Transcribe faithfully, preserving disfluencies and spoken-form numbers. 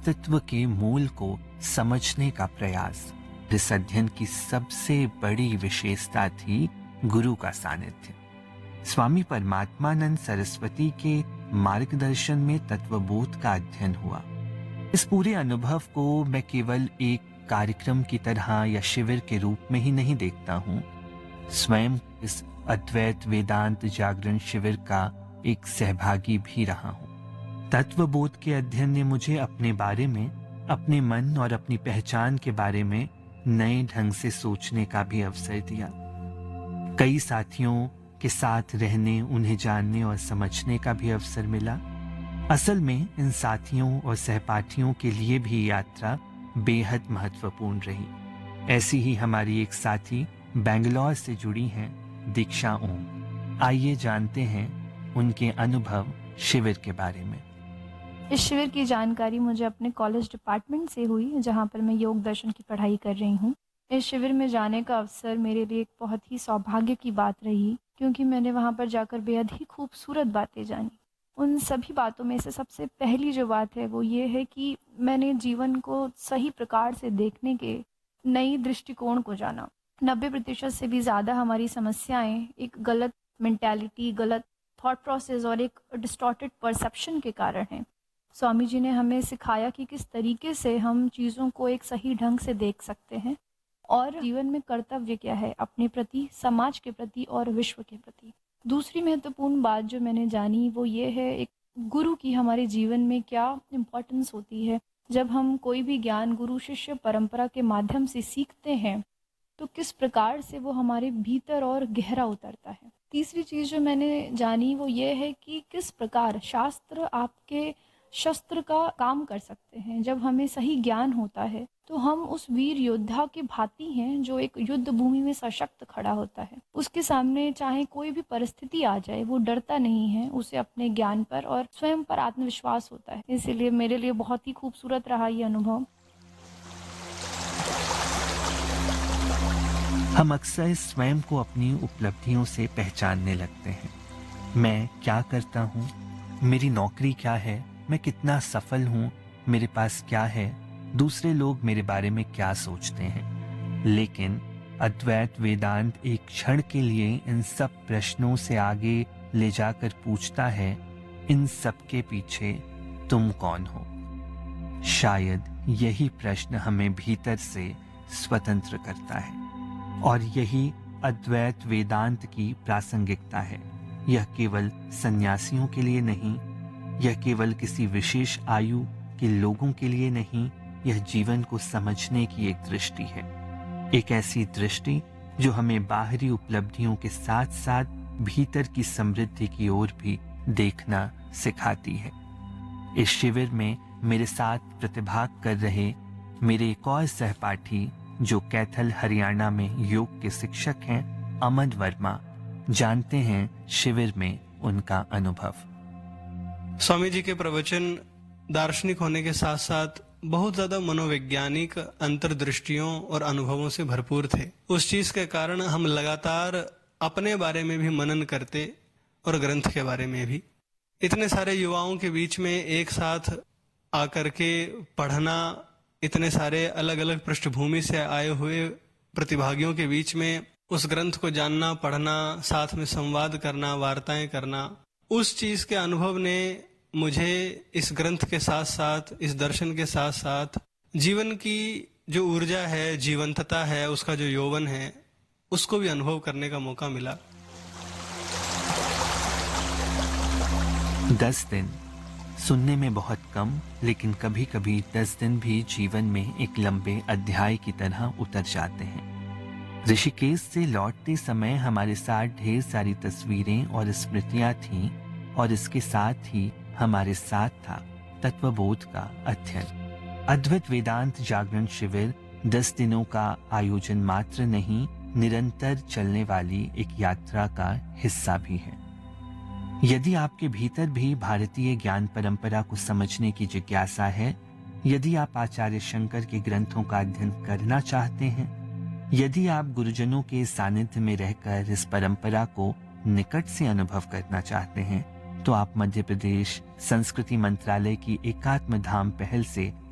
अस्तित्व के मूल को समझने का प्रयास। इस अध्ययन की सबसे बड़ी विशेषता थी गुरु का सानिध्य। स्वामी परमात्मानंद सरस्वती के मार्गदर्शन में तत्वबोध का अध्ययन हुआ। इस पूरे अनुभव को मैं केवल एक कार्यक्रम की तरह या शिविर के रूप में ही नहीं देखता हूँ। स्वयं इस अद्वैत वेदांत जागरण शिविर का एक सहभागी भी रहा हूँ। तत्वबोध के अध्ययन ने मुझे अपने बारे में, अपने मन और अपनी पहचान के बारे में नए ढंग से सोचने का भी अवसर दिया। कई साथियों के साथ रहने, उन्हें जानने और समझने का भी अवसर मिला। असल में इन साथियों और सहपाठियों के लिए भी यात्रा बेहद महत्वपूर्ण रही। ऐसी ही हमारी एक साथी बेंगलौर से जुड़ी हैं, दीक्षा ओम। आइए जानते हैं उनके अनुभव शिविर के बारे में। इस शिविर की जानकारी मुझे अपने कॉलेज डिपार्टमेंट से हुई, जहां पर मैं योग दर्शन की पढ़ाई कर रही हूं। इस शिविर में जाने का अवसर मेरे लिए एक बहुत ही सौभाग्य की बात रही, क्योंकि मैंने वहां पर जाकर बेहद ही खूबसूरत बातें जानी। उन सभी बातों में से सबसे पहली जो बात है वो ये है कि मैंने जीवन को सही प्रकार से देखने के नई दृष्टिकोण को जाना। नब्बे प्रतिशत से भी ज़्यादा हमारी समस्याएं एक गलत मेंटालिटी, गलत थॉट प्रोसेस और एक डिस्टॉर्टेड परसेप्शन के कारण हैं। स्वामी जी ने हमें सिखाया कि किस तरीके से हम चीज़ों को एक सही ढंग से देख सकते हैं और जीवन में कर्तव्य क्या है अपने प्रति, समाज के प्रति और विश्व के प्रति। दूसरी महत्वपूर्ण बात जो मैंने जानी वो ये है एक गुरु की हमारे जीवन में क्या इम्पोर्टेंस होती है। जब हम कोई भी ज्ञान गुरु शिष्य परंपरा के माध्यम से सीखते हैं तो किस प्रकार से वो हमारे भीतर और गहरा उतरता है। तीसरी चीज़ जो मैंने जानी वो ये है कि किस प्रकार शास्त्र आपके शस्त्र का काम कर सकते हैं। जब हमें सही ज्ञान होता है तो हम उस वीर योद्धा के भांति हैं जो एक युद्ध भूमि में सशक्त खड़ा होता है। उसके सामने चाहे कोई भी परिस्थिति आ जाए वो डरता नहीं है, उसे अपने ज्ञान पर और स्वयं पर आत्मविश्वास होता है। इसीलिए मेरे लिए बहुत ही खूबसूरत रहा ये अनुभव। हम अक्सर स्वयं को अपनी उपलब्धियों से पहचानने लगते हैं। मैं क्या करता हूँ, मेरी नौकरी क्या है, मैं कितना सफल हूँ, मेरे पास क्या है, दूसरे लोग मेरे बारे में क्या सोचते हैं। लेकिन अद्वैत वेदांत एक क्षण के लिए इन सब प्रश्नों से आगे ले जाकर पूछता है, इन सब के पीछे तुम कौन हो? शायद यही प्रश्न हमें भीतर से स्वतंत्र करता है और यही अद्वैत वेदांत की प्रासंगिकता है। यह केवल सन्यासियों के लिए नहीं, यह केवल किसी विशेष आयु के लोगों के लिए नहीं, यह जीवन को समझने की एक दृष्टि है। एक ऐसी दृष्टि जो हमें बाहरी उपलब्धियों के साथ साथ भीतर की समृद्धि की ओर भी देखना सिखाती है। इस शिविर में मेरे साथ प्रतिभाग कर रहे मेरे एक और सहपाठी जो कैथल हरियाणा में योग के शिक्षक हैं, अमन वर्मा, जानते हैं शिविर में उनका अनुभव। स्वामी जी के प्रवचन दार्शनिक होने के साथ साथ बहुत ज्यादा मनोवैज्ञानिक अंतर्दृष्टियों और अनुभवों से भरपूर थे। उस चीज के कारण हम लगातार अपने बारे में भी मनन करते और ग्रंथ के बारे में भी। इतने सारे युवाओं के बीच में एक साथ आकर के पढ़ना, इतने सारे अलग अलग पृष्ठभूमि से आए हुए प्रतिभागियों के बीच में उस ग्रंथ को जानना, पढ़ना, साथ में संवाद करना, वार्ताएं करना, उस चीज के अनुभव ने मुझे इस ग्रंथ के साथ साथ, इस दर्शन के साथ साथ जीवन की जो ऊर्जा है, जीवंतता है, उसका जो यौवन है, उसको भी अनुभव करने का मौका मिला। दस दिन सुनने में बहुत कम, लेकिन कभी कभी दस दिन भी जीवन में एक लंबे अध्याय की तरह उतर जाते हैं। ऋषिकेश से लौटते समय हमारे साथ ढेर सारी तस्वीरें और स्मृतियां थीं और इसके साथ ही हमारे साथ था तत्वबोध का अध्ययन। अद्वैत वेदांत जागरण शिविर दस दिनों का आयोजन मात्र नहीं, निरंतर चलने वाली एक यात्रा का हिस्सा भी है। यदि आपके भीतर भी भारतीय ज्ञान परंपरा को समझने की जिज्ञासा है, यदि आप आचार्य शंकर के ग्रंथों का अध्ययन करना चाहते हैं, यदि आप गुरुजनों के सानिध्य में रहकर इस परंपरा को निकट से अनुभव करना चाहते हैं, तो आप मध्य प्रदेश संस्कृति मंत्रालय की एकात्म धाम पहल से